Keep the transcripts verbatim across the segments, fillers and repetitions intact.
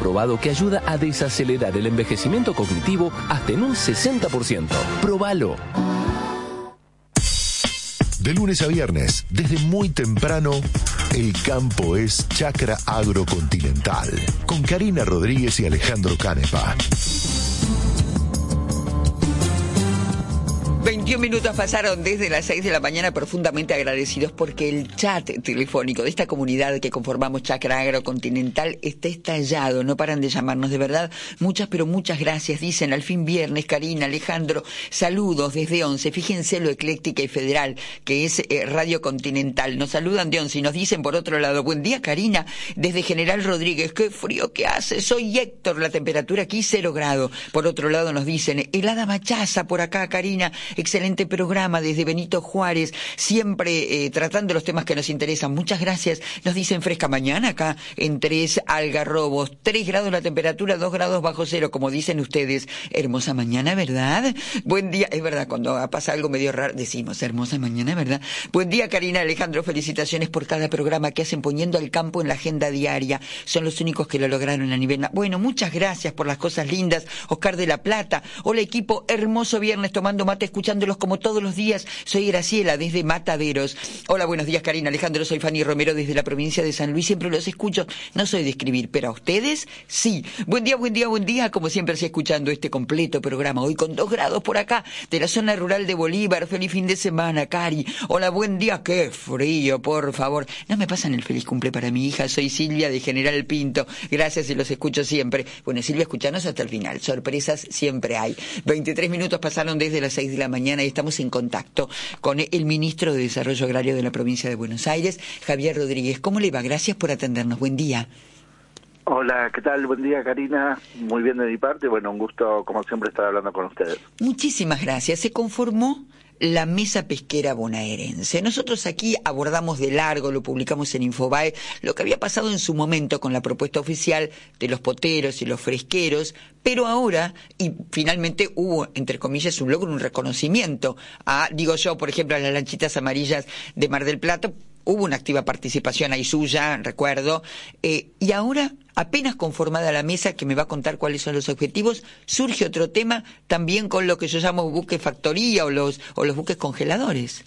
comprobado que ayuda a desacelerar el envejecimiento cognitivo hasta en un sesenta por ciento. ¡Próbalo! De lunes a viernes, desde muy temprano, el campo es Chacra Agrocontinental, con Karina Rodríguez y Alejandro Canepa. veintiún minutos pasaron desde las seis de la mañana, profundamente agradecidos porque el chat telefónico de esta comunidad que conformamos Chacra Agrocontinental está estallado, no paran de llamarnos, de verdad, muchas pero muchas gracias, dicen, al fin viernes, Karina, Alejandro, saludos desde Once, fíjense lo ecléctica y federal que es eh, Radio Continental, nos saludan de Once y nos dicen por otro lado, buen día Karina, desde General Rodríguez, qué frío que hace, soy Héctor, la temperatura aquí cero grado, por otro lado nos dicen, helada machaza por acá Karina, excelente programa desde Benito Juárez, siempre eh, tratando los temas que nos interesan. Muchas gracias. Nos dicen fresca mañana acá en Tres Algarrobos. Tres grados la temperatura, dos grados bajo cero, como dicen ustedes. Hermosa mañana, ¿verdad? Buen día. Es verdad, cuando pasa algo medio raro, decimos hermosa mañana, ¿verdad? Buen día, Karina, Alejandro. Felicitaciones por cada programa que hacen poniendo al campo en la agenda diaria. Son los únicos que lo lograron a nivel... Bueno, muchas gracias por las cosas lindas. Oscar de la Plata. Hola, equipo. Hermoso viernes tomando mate, escuchando escuchándolos como todos los días. Soy Graciela desde Mataderos. Hola, buenos días, Karina, Alejandro. Soy Fanny Romero desde la provincia de San Luis. Siempre los escucho. No soy de escribir, pero a ustedes sí. Buen día, buen día, buen día. Como siempre, estoy escuchando este completo programa. Hoy con dos grados por acá de la zona rural de Bolívar. Feliz fin de semana, Cari. Hola, buen día. Qué frío, por favor. No me pasan el feliz cumple para mi hija. Soy Silvia de General Pinto. Gracias y los escucho siempre. Bueno, Silvia, escuchanos hasta el final. Sorpresas siempre hay. veintitrés minutos pasaron desde las seis de la mañana. Mañana y estamos en contacto con el ministro de Desarrollo Agrario de la provincia de Buenos Aires, Javier Rodríguez. ¿Cómo le va? Gracias por atendernos. Buen día. Hola, ¿qué tal? Buen día, Karina. Muy bien de mi parte. Bueno, un gusto, como siempre, estar hablando con ustedes. Muchísimas gracias. Se conformó la mesa pesquera bonaerense. Nosotros aquí abordamos de largo, lo publicamos en Infobae, lo que había pasado en su momento con la propuesta oficial de los poteros y los fresqueros, pero ahora, y finalmente hubo, entre comillas, un logro, un reconocimiento a, digo yo, por ejemplo, a las lanchitas amarillas de Mar del Plata. Hubo una activa participación ahí suya, recuerdo, eh, y ahora, apenas conformada la mesa, que me va a contar cuáles son los objetivos, surge otro tema también con lo que yo llamo buque factoría o los o los buques congeladores.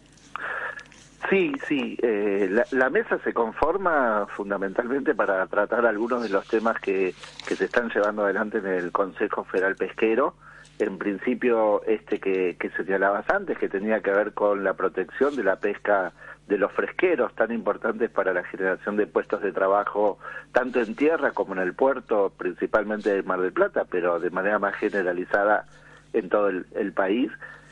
Sí, sí, eh, la, la mesa se conforma fundamentalmente para tratar algunos de los temas que, que se están llevando adelante en el Consejo Federal Pesquero. En principio, este que, que señalabas antes, que tenía que ver con la protección de la pesca de los fresqueros, tan importantes para la generación de puestos de trabajo, tanto en tierra como en el puerto, principalmente de Mar del Plata, pero de manera más generalizada en todo el, el país.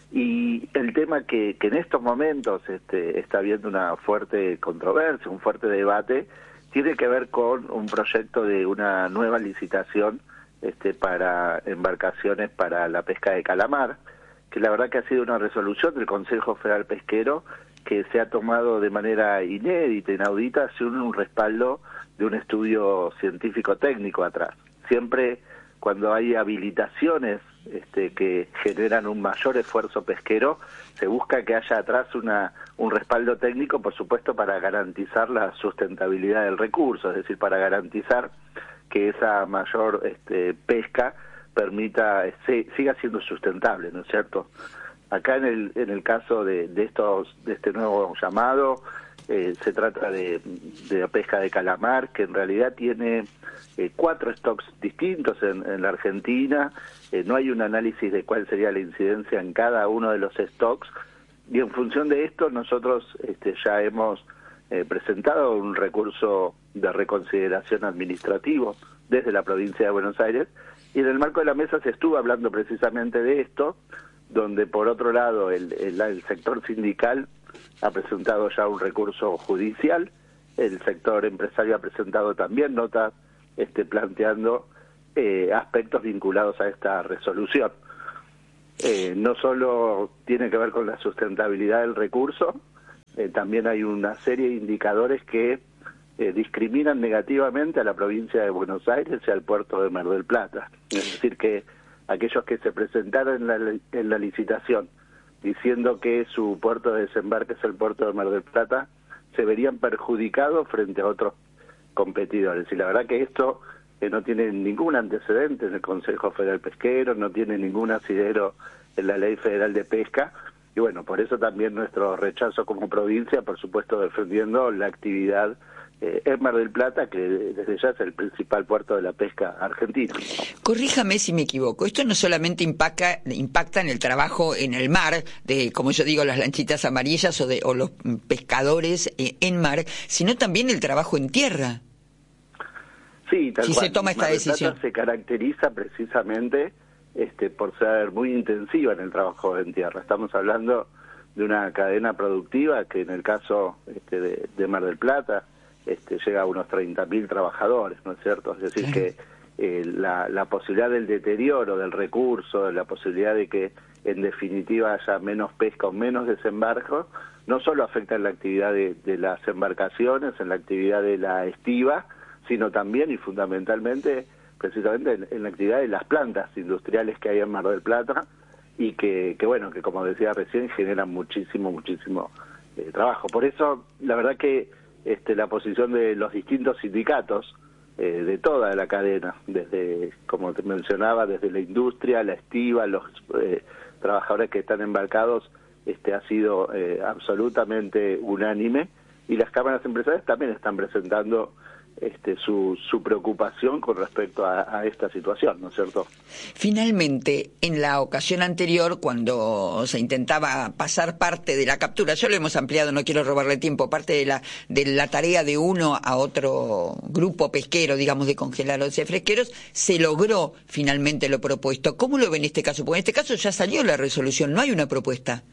Y el tema que, que en estos momentos este, está habiendo una fuerte controversia, un fuerte debate, tiene que ver con un proyecto de una nueva licitación este, para embarcaciones para la pesca de calamar, que la verdad que ha sido una resolución del Consejo Federal Pesquero que se ha tomado de manera inédita, inaudita, sin un respaldo de un estudio científico-técnico atrás. Siempre cuando hay habilitaciones este, que generan un mayor esfuerzo pesquero, se busca que haya atrás una, un respaldo técnico, por supuesto, para garantizar la sustentabilidad del recurso, es decir, para garantizar que esa mayor este, pesca permita, se, siga siendo sustentable, ¿no es cierto? Acá en el en el caso de, de estos de este nuevo llamado eh, se trata de, de pesca de calamar, que en realidad tiene eh, cuatro stocks distintos en, en la Argentina. Eh, no hay un análisis de cuál sería la incidencia en cada uno de los stocks, y en función de esto nosotros este, ya hemos eh, presentado un recurso de reconsideración administrativo desde la provincia de Buenos Aires, y en el marco de la mesa se estuvo hablando precisamente de esto, donde por otro lado el, el, el sector sindical ha presentado ya un recurso judicial, el sector empresario ha presentado también notas este, planteando eh, aspectos vinculados a esta resolución. Eh, no solo tiene que ver con la sustentabilidad del recurso, eh, también hay una serie de indicadores que eh, discriminan negativamente a la provincia de Buenos Aires y al puerto de Mar del Plata. Es decir, que aquellos que se presentaron en la, en la licitación diciendo que su puerto de desembarque es el puerto de Mar del Plata, se verían perjudicados frente a otros competidores. Y la verdad que esto que no tiene ningún antecedente en el Consejo Federal Pesquero, no tiene ningún asidero en la Ley Federal de Pesca, y bueno, por eso también nuestro rechazo como provincia, por supuesto defendiendo la actividad eh, en Mar del Plata, que desde ya es el principal puerto de la pesca argentina. Corríjame si me equivoco, esto no solamente impacta, impacta en el trabajo en el mar, de, como yo digo, las lanchitas amarillas o, de, o los pescadores eh, en mar, sino también el trabajo en tierra. Sí, tal si cual. se toma esta Mar del decisión. Plata se caracteriza precisamente este, por ser muy intensiva en el trabajo en tierra. Estamos hablando de una cadena productiva que en el caso este, de, de Mar del Plata este, llega a unos treinta mil trabajadores, ¿no es cierto? Es decir, claro. que eh, la, la posibilidad del deterioro del recurso, la posibilidad de que en definitiva haya menos pesca o menos desembarco, no solo afecta en la actividad de, de las embarcaciones, en la actividad de la estiva, sino también y fundamentalmente precisamente en, en la actividad de las plantas industriales que hay en Mar del Plata y que, que bueno, que como decía recién, generan muchísimo, muchísimo eh, trabajo. Por eso, la verdad que este, la posición de los distintos sindicatos eh, de toda la cadena, desde, como te mencionaba, desde la industria, la estiva, los eh, trabajadores que están embarcados, este, ha sido eh, absolutamente unánime, y las cámaras empresariales también están presentando Este, su, su preocupación con respecto a, a esta situación, ¿no es cierto? Finalmente, en la ocasión anterior, cuando se intentaba pasar parte de la captura, ya lo hemos ampliado, no quiero robarle tiempo, parte de la de la tarea de uno a otro grupo pesquero, digamos, de congeladores y fresqueros, se logró finalmente lo propuesto. ¿Cómo lo ven en este caso? Porque en este caso ya salió la resolución, no hay una propuesta.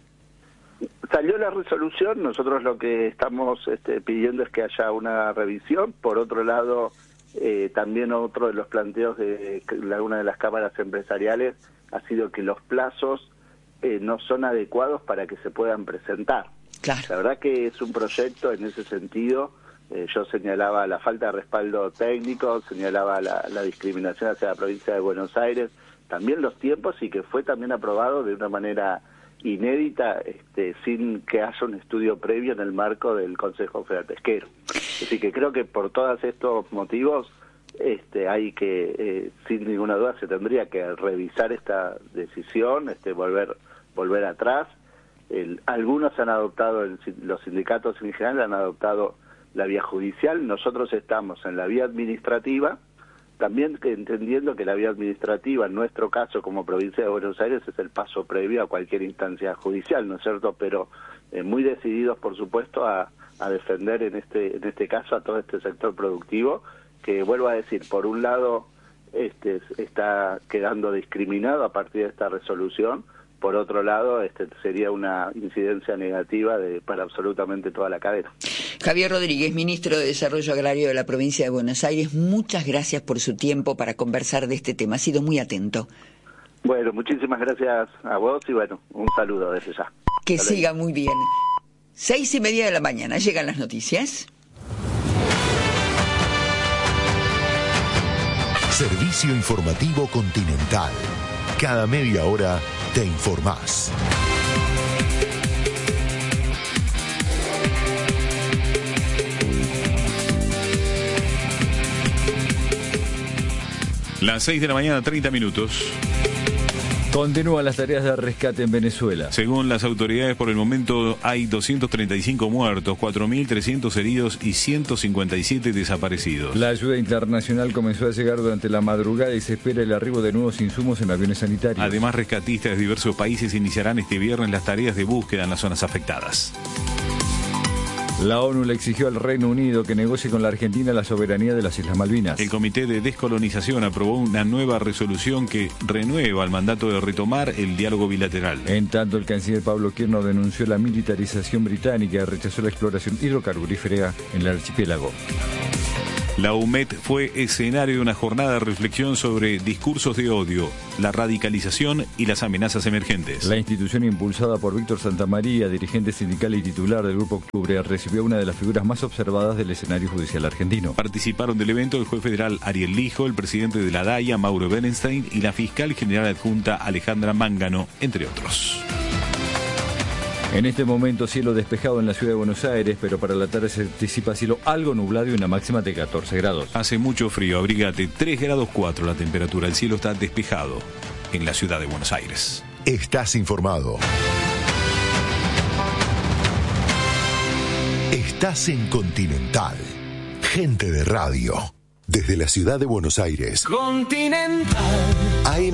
Salió la resolución, nosotros lo que estamos este, pidiendo es que haya una revisión. Por otro lado, eh, también otro de los planteos de una de las cámaras empresariales ha sido que los plazos eh, no son adecuados para que se puedan presentar. Claro. La verdad que es un proyecto en ese sentido. Eh, yo señalaba la falta de respaldo técnico, señalaba la, la discriminación hacia la provincia de Buenos Aires, también los tiempos, y que fue también aprobado de una manera inédita, este, sin que haya un estudio previo en el marco del Consejo Federal Pesquero. Así que creo que por todos estos motivos este, hay que, eh, sin ninguna duda, se tendría que revisar esta decisión, este, volver volver atrás. El, algunos han adoptado, el, los sindicatos en general han adoptado la vía judicial, nosotros estamos en la vía administrativa, también que entendiendo que la vía administrativa, en nuestro caso como provincia de Buenos Aires, es el paso previo a cualquier instancia judicial, ¿no es cierto? Pero eh, muy decididos, por supuesto, a, a defender en este en este caso a todo este sector productivo, que vuelvo a decir, por un lado este está quedando discriminado a partir de esta resolución, por otro lado este sería una incidencia negativa de, para absolutamente toda la cadena. Javier Rodríguez, ministro de Desarrollo Agrario de la provincia de Buenos Aires, muchas gracias por su tiempo para conversar de este tema. Ha sido muy atento. Bueno, muchísimas gracias a vos y bueno, un saludo desde ya. Que Hasta siga luego. Muy bien. Seis y media de la mañana, llegan las noticias. Servicio Informativo Continental. Cada media hora te informás. Las seis de la mañana, treinta minutos. Continúan las tareas de rescate en Venezuela. Según las autoridades, por el momento hay doscientos treinta y cinco muertos, cuatro mil trescientos heridos y ciento cincuenta y siete desaparecidos. La ayuda internacional comenzó a llegar durante la madrugada y se espera el arribo de nuevos insumos en aviones sanitarios. Además, rescatistas de diversos países iniciarán este viernes las tareas de búsqueda en las zonas afectadas. La ONU le exigió al Reino Unido que negocie con la Argentina la soberanía de las Islas Malvinas. El Comité de Descolonización aprobó una nueva resolución que renueva el mandato de retomar el diálogo bilateral. En tanto, el canciller Pablo Kirno denunció la militarización británica y rechazó la exploración hidrocarburífera en el archipiélago. La U M E D fue escenario de una jornada de reflexión sobre discursos de odio, la radicalización y las amenazas emergentes. La institución, impulsada por Víctor Santamaría, dirigente sindical y titular del Grupo Octubre, recibió a una de las figuras más observadas del escenario judicial argentino. Participaron del evento el juez federal Ariel Lijo, el presidente de la D A I A, Mauro Berenstein, y la fiscal general adjunta Alejandra Mángano, entre otros. En este momento cielo despejado en la ciudad de Buenos Aires, pero para la tarde se anticipa cielo algo nublado y una máxima de catorce grados. Hace mucho frío, abrígate, tres grados cuatro la temperatura, el cielo está despejado en la ciudad de Buenos Aires. Estás informado. Estás en Continental. Gente de radio. Desde la ciudad de Buenos Aires. Continental. A M